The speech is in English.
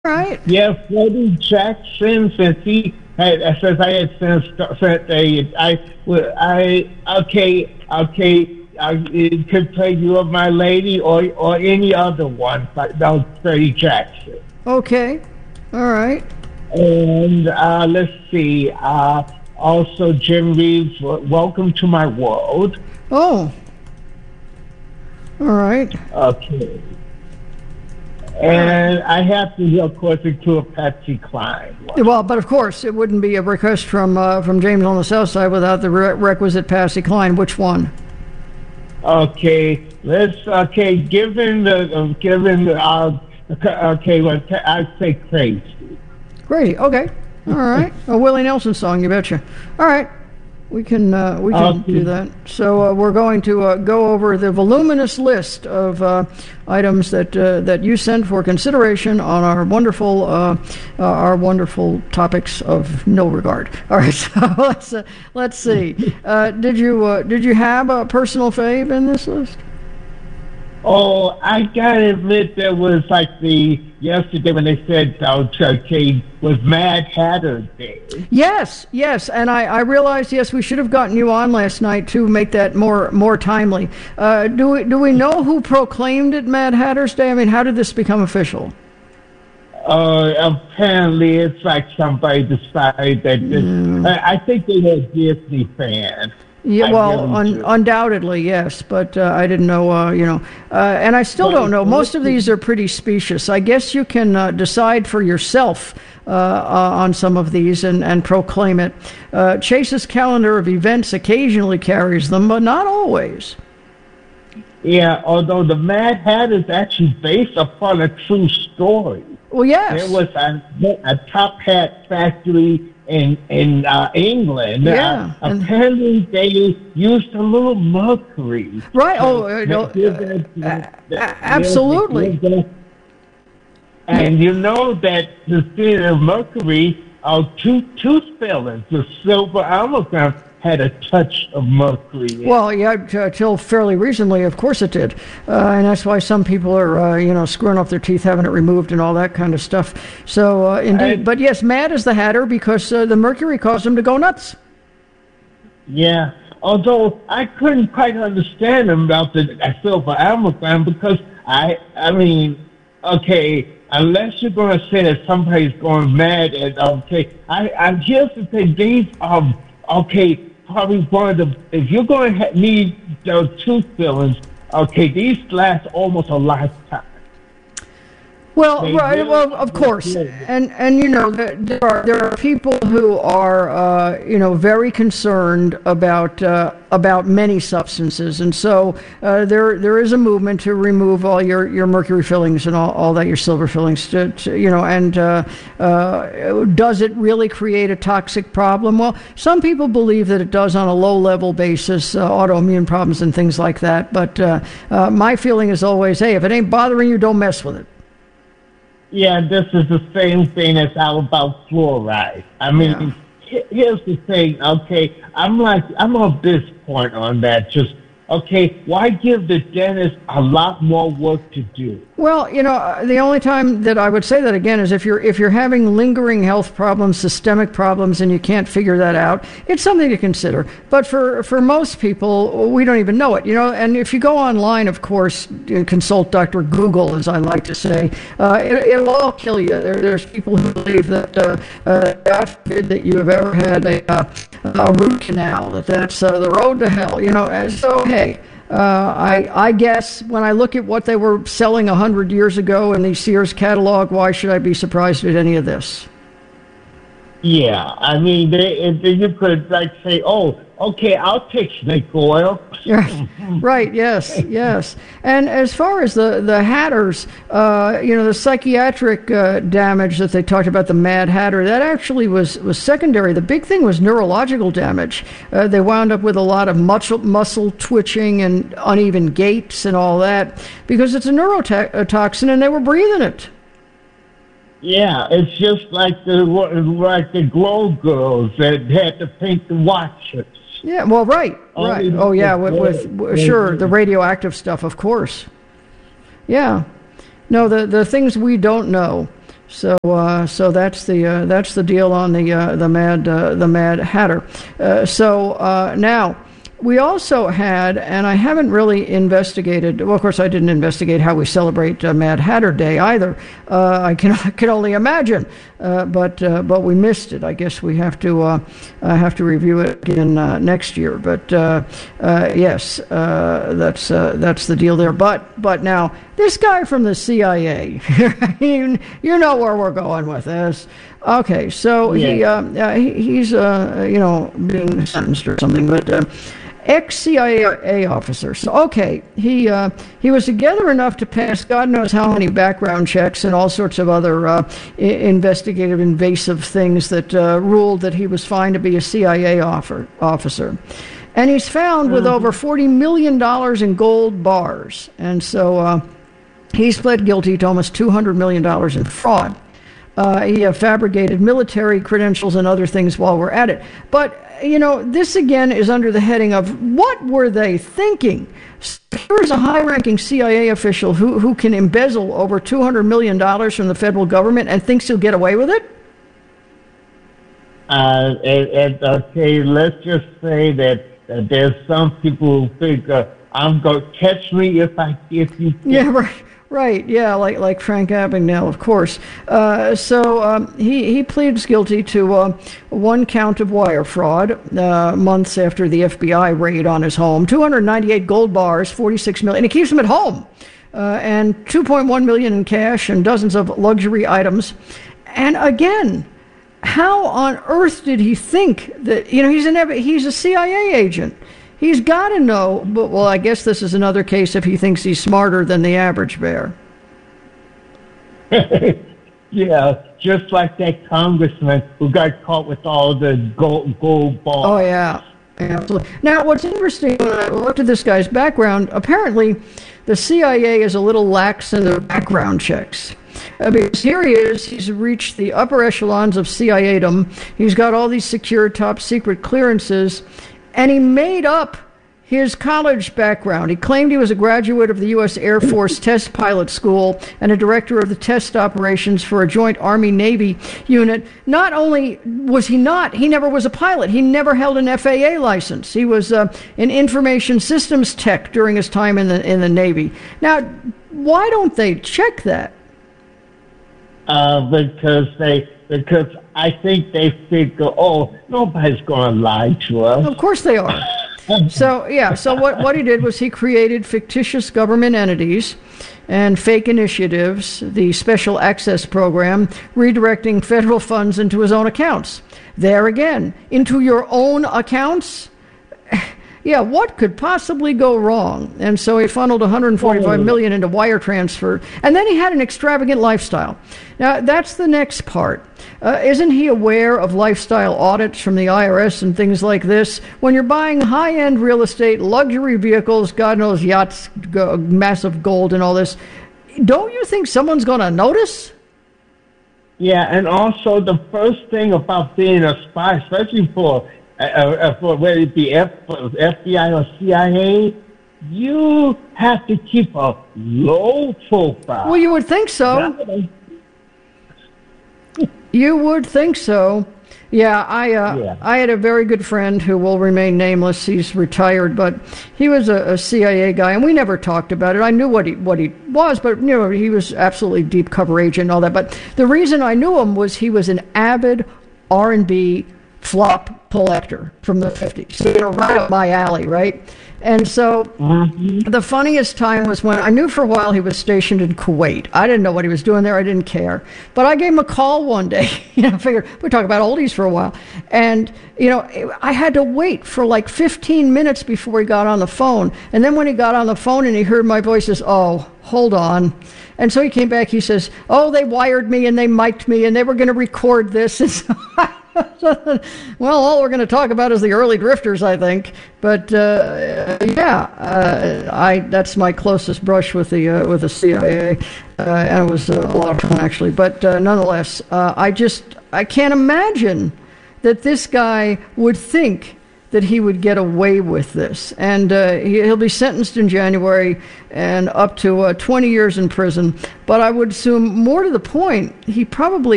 Right. Yeah, Freddie Jackson, since I had sent I could play You Are My Lady or any other one, but that was Freddie Jackson. Okay. All right. And let's see, also Jim Reeves, Welcome to My World. Oh. All right. Okay. And I have to, of course, include a Patsy Cline one. Well, but of course, it wouldn't be a request from James on the South Side without the requisite Patsy Cline. Which one? Okay, given I'd say Crazy. Crazy. Okay. All right. A Willie Nelson song, you betcha. All right. We can do that. So we're going to go over the voluminous list of items that you sent for consideration on our wonderful topics of no regard. All right. So let's see. Did you have a personal fave in this list? Oh, I gotta admit, there was like yesterday when they said was Mad Hatter Day. Yes, and I realized, yes, we should have gotten you on last night to make that more timely. Do we know who proclaimed it Mad Hatter's Day? I mean, how did this become official? Apparently, it's like somebody decided that I think they were Disney fans. Yeah, well, undoubtedly, yes, but I didn't know, and I still don't know. Most of these are pretty specious. I guess you can decide for yourself on some of these and proclaim it. Chase's calendar of events occasionally carries them, but not always. Yeah, although the Mad Hat is actually based upon a true story. Well, yes. There was a top hat factory in England. Yeah. Apparently, they used a little mercury. Right. Absolutely. And you know that the thing of mercury, tooth fillings, the silver amalgam had a touch of mercury. Well, yeah, till fairly recently, of course it did. And that's why some people are, screwing up their teeth, having it removed and all that kind of stuff. So, indeed. But yes, mad as the Hatter because the mercury caused him to go nuts. Yeah. Although I couldn't quite understand him about the silver amalgam because, unless you're going to say that somebody's going mad here's the thing, these are, probably one of the, if you're going to need those tooth fillings, these last almost a lifetime. Well, right. Well, of course, and there are people who are very concerned about many substances, and so there is a movement to remove all your mercury fillings and all that, your silver fillings. Does it really create a toxic problem? Well, some people believe that it does on a low level basis, autoimmune problems and things like that. But my feeling is always, hey, if it ain't bothering you, don't mess with it. Yeah, this is the same thing as how about fluoride. I mean, here's the thing, I'm on this point on that. Just, why give the dentist a lot more work to do? Well, the only time that I would say that again is if you're having lingering health problems, systemic problems, and you can't figure that out, it's something to consider. But for most people, we don't even know it, And if you go online, of course, consult Dr. Google, as I like to say, it'll all kill you. There's people who believe that God forbid that you have ever had a root canal, that's the road to hell, And so, hey. I guess when I look at what they were selling 100 years ago in the Sears catalog, why should I be surprised at any of this? Yeah, I mean, you could say, I'll take snake oil. Right, yes. And as far as the Hatters, the psychiatric damage that they talked about, the Mad Hatter, that actually was secondary. The big thing was neurological damage. They wound up with a lot of muscle twitching and uneven gaits and all that because it's a neurotoxin and they were breathing it. Yeah, it's just like the Glow Girls that had to paint the watches. Yeah, well, right. Oh, yeah, with the radioactive stuff, of course. Yeah. No, the things we don't know. So that's the deal on the Mad Hatter. Now. We also had, and I haven't really investigated. Well, of course, I didn't investigate how we celebrate Mad Hatter Day either. I can only imagine, but we missed it. I guess we have to review it again next year. But yes, that's the deal there. But now this guy from the CIA, you know where we're going with this. Okay, so he's being sentenced or something, but. Ex-CIA officer. So, okay, he was together enough to pass God knows how many background checks and all sorts of other investigative, invasive things that ruled that he was fine to be a CIA officer. And he's found with over $40 million in gold bars. And so he's pled guilty to almost $200 million in fraud. He fabricated military credentials and other things while we're at it. But this again is under the heading of what were they thinking? Here's a high-ranking CIA official who can embezzle over $200 million from the federal government and thinks he'll get away with it? Okay, let's just say that there's some people who think I'm going to catch me if you. Yeah, right. Right, yeah, like Frank Abagnale, of course. He pleads guilty to one count of wire fraud months after the FBI raid on his home. 298 gold bars, 46 million, and he keeps them at home, and 2.1 million in cash and dozens of luxury items. And again, how on earth did he think that? He's a CIA agent. He's got to know, but well, I guess this is another case if he thinks he's smarter than the average bear. Yeah, just like that congressman who got caught with all the gold balls. Oh, yeah, absolutely. Now, what's interesting, when I looked at this guy's background, apparently the CIA is a little lax in their background checks. Because here he is, he's reached the upper echelons of CIA-dom. He's got all these secure top-secret clearances. And he made up his college background. He claimed he was a graduate of the U.S. Air Force Test Pilot School and a director of the test operations for a joint Army-Navy unit. Not only was he never was a pilot. He never held an FAA license. He was an information systems tech during his time in the Navy. Now, why don't they check that? Because I think they figure, nobody's going to lie to us. Of course they are. So what he did was he created fictitious government entities and fake initiatives, the Special Access Program, redirecting federal funds into his own accounts. There again, into your own accounts? Yeah, what could possibly go wrong? And so he funneled $145 million into wire transfer, and then he had an extravagant lifestyle. Now, that's the next part. Isn't he aware of lifestyle audits from the IRS and things like this? When you're buying high-end real estate, luxury vehicles, God knows yachts, massive gold and all this, don't you think someone's going to notice? Yeah, and also the first thing about being a spy, especially for whether it be FBI or CIA, you have to keep a low profile. Well, you would think so. You would think so. Yeah, I had a very good friend who will remain nameless. He's retired, but he was a CIA guy, and we never talked about it. I knew what he was, but he was absolutely deep cover agent and all that. But the reason I knew him was he was an avid R&B flop collector from the 50s. Right up my alley, right? And so the funniest time was when I knew for a while he was stationed in Kuwait. I didn't know what he was doing there. I didn't care. But I gave him a call one day. I figured we'd talk about oldies for a while. And, I had to wait for like 15 minutes before he got on the phone. And then when he got on the phone and he heard my voice, he says, "Oh, hold on." And so he came back. He says, "Oh, they wired me and they mic'd me and they were going to record this." And so well, all we're going to talk about is the early drifters, I think. But that's my closest brush with the CIA, and it was a lot of fun actually. But nonetheless, I can't imagine that this guy would think that he would get away with this. And he'll be sentenced in January and up to 20 years in prison. But I would assume, more to the point, he probably